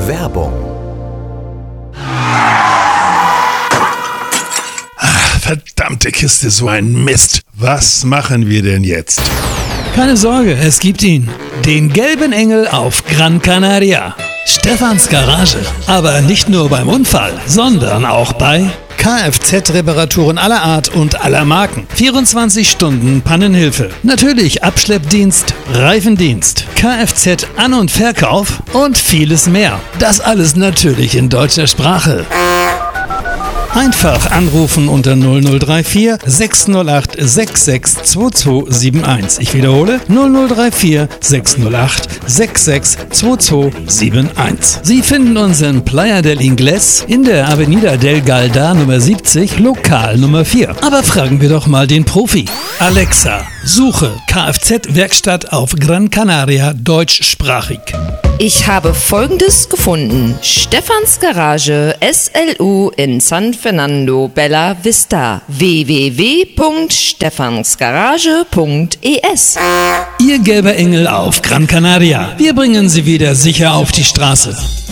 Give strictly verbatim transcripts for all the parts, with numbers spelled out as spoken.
Werbung. Ach, verdammte Kiste, so ein Mist. Was machen wir denn jetzt? Keine Sorge, es gibt ihn. Den gelben Engel auf Gran Canaria. Stefans Garage. Aber nicht nur beim Unfall, sondern auch bei Kfz-Reparaturen aller Art und aller Marken. vierundzwanzig Stunden Pannenhilfe. Natürlich Abschleppdienst, Reifendienst, Kfz-An- und Verkauf und vieles mehr. Das alles natürlich in deutscher Sprache. Einfach anrufen unter null null drei vier sechs null acht sechs sechs zwei zwei sieben eins. Ich wiederhole null null drei vier sechs null acht sechs sechs zwei zwei sieben eins. Sie finden uns in Playa del Ingles in der Avenida del Galda Nummer siebzig, Lokal Nummer vier. Aber fragen wir doch mal den Profi. Alexa, suche Kfz-Werkstatt auf Gran Canaria deutschsprachig. Ich habe Folgendes gefunden. Stefans Garage S L U in San Fernando Bella Vista. w w w punkt stefansgarage punkt e s. Ihr gelber Engel auf Gran Canaria. Wir bringen Sie wieder sicher auf die Straße.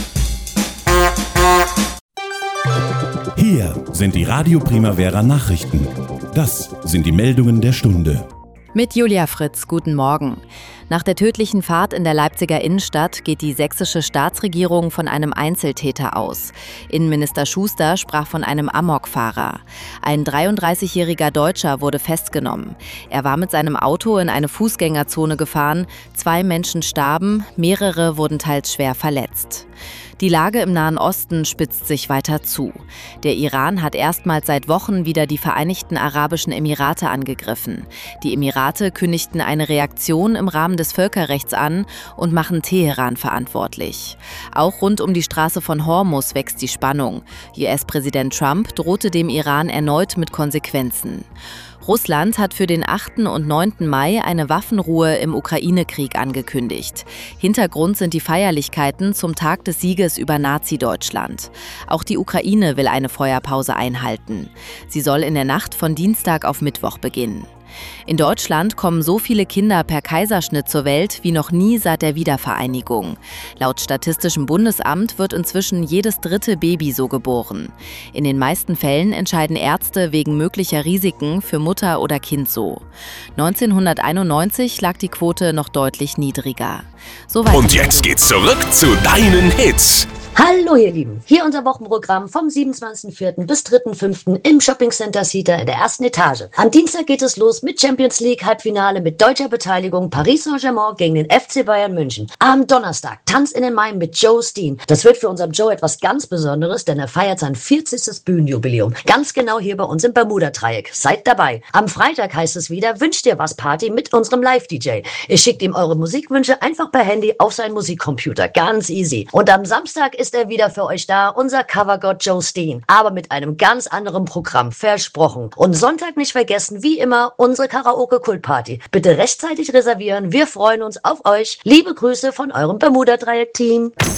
Hier sind die Radio Primavera Nachrichten. Das sind die Meldungen der Stunde. Mit Julia Fritz, guten Morgen. Nach der tödlichen Fahrt in der Leipziger Innenstadt geht die sächsische Staatsregierung von einem Einzeltäter aus. Innenminister Schuster sprach von einem Amokfahrer. Ein dreiunddreißigjähriger Deutscher wurde festgenommen. Er war mit seinem Auto in eine Fußgängerzone gefahren. Zwei Menschen starben, mehrere wurden teils schwer verletzt. Die Lage im Nahen Osten spitzt sich weiter zu. Der Iran hat erstmals seit Wochen wieder die Vereinigten Arabischen Emirate angegriffen. Die Emirate kündigten eine Reaktion im Rahmen des Völkerrechts an und machen Teheran verantwortlich. Auch rund um die Straße von Hormuz wächst die Spannung. U S-Präsident Trump drohte dem Iran erneut mit Konsequenzen. Russland hat für den achten und neunten Mai eine Waffenruhe im Ukraine-Krieg angekündigt. Hintergrund sind die Feierlichkeiten zum Tag des Sieges über Nazi-Deutschland. Auch die Ukraine will eine Feuerpause einhalten. Sie soll in der Nacht von Dienstag auf Mittwoch beginnen. In Deutschland kommen so viele Kinder per Kaiserschnitt zur Welt wie noch nie seit der Wiedervereinigung. Laut Statistischem Bundesamt wird inzwischen jedes dritte Baby so geboren. In den meisten Fällen entscheiden Ärzte wegen möglicher Risiken für Mutter oder Kind so. neunzehnhunderteinundneunzig lag die Quote noch deutlich niedriger. Soweit. Und jetzt geht's zurück zu deinen Hits. Hallo ihr Lieben, hier unser Wochenprogramm vom siebenundzwanzigsten vierten bis dritten fünften im Shopping Center Cedar in der ersten Etage. Am Dienstag geht es los mit Champions League Halbfinale mit deutscher Beteiligung Paris Saint-Germain gegen den F C Bayern München. Am Donnerstag Tanz in den Mai mit Joe Steen. Das wird für unseren Joe etwas ganz Besonderes, denn er feiert sein vierzigstes Bühnenjubiläum. Ganz genau hier bei uns im Bermuda-Dreieck. Seid dabei. Am Freitag heißt es wieder Wünsch dir was Party mit unserem Live-D J. Ihr schickt ihm eure Musikwünsche einfach per Handy auf seinen Musikcomputer. Ganz easy. Und am Samstag ist er wieder für euch da, unser Covergott Joe Steen, aber mit einem ganz anderen Programm, versprochen. Und Sonntag nicht vergessen, wie immer, unsere Karaoke-Kultparty. Bitte rechtzeitig reservieren, wir freuen uns auf euch. Liebe Grüße von eurem Bermuda-Dreieck-Team.